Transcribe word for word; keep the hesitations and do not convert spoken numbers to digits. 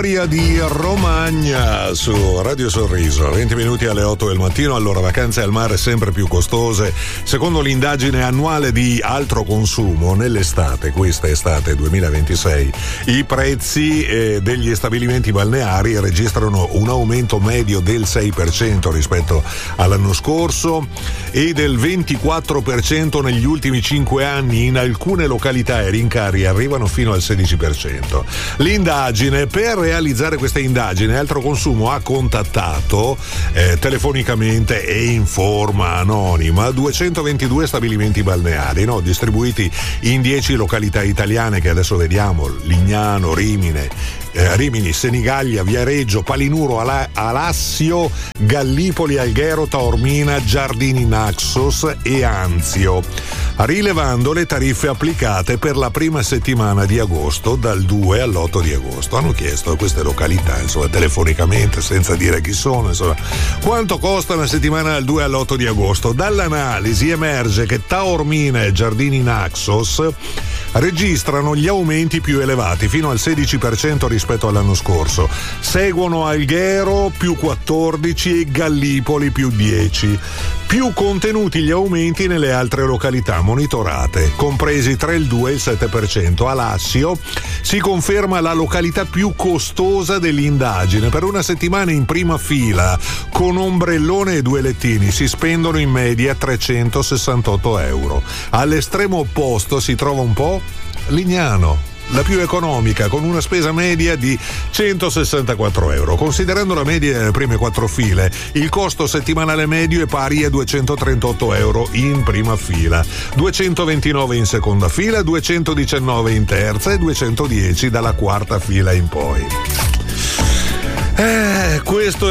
storia di Romagna su Radio Sorriso. venti minuti alle otto del mattino. Allora, vacanze al mare sempre più costose. Secondo l'indagine annuale di Altro Consumo, nell'estate, questa estate duemilaventisei, i prezzi eh, degli stabilimenti balneari registrano un aumento medio del sei per cento rispetto all'anno scorso e del ventiquattro per cento negli ultimi cinque anni. In alcune località i rincari arrivano fino al sedici per cento. L'indagine, per realizzare questa indagine, Altro Consumo ha contattato eh, telefonicamente e in forma anonima duecentoventidue stabilimenti balneari, no? distribuiti in dieci località italiane che adesso vediamo: Lignano, Rimini, eh, Rimini, Senigallia, Viareggio, Palinuro, Ala- Alassio, Gallipoli, Alghero, Taormina, Giardini Naxos e Anzio, rilevando le tariffe applicate per la prima settimana di agosto, dal due all'otto di agosto. Hanno chiesto a queste località, insomma, telefonicamente, senza dire chi sono, insomma, quanto costa una settimana dal due all'otto di agosto. Dall'analisi emerge che Taormina e Giardini Naxos registrano gli aumenti più elevati, fino al sedici per cento rispetto all'anno scorso. Seguono Alghero più quattordici e Gallipoli più dieci. Più contenuti gli aumenti nelle altre località monitorate, compresi tra il due e il sette per cento. Alassio si conferma la località più costosa dell'indagine. Per una settimana in prima fila, con ombrellone e due lettini, si spendono in media trecentosessantotto euro. All'estremo opposto si trova un po' Lignano, la più economica, con una spesa media di centosessantaquattro euro. Considerando la media delle prime quattro file, il costo settimanale medio è pari a duecentotrentotto euro in prima fila, duecentoventinove in seconda fila, duecentodiciannove in terza e duecentodieci dalla quarta fila in poi. Eh, questo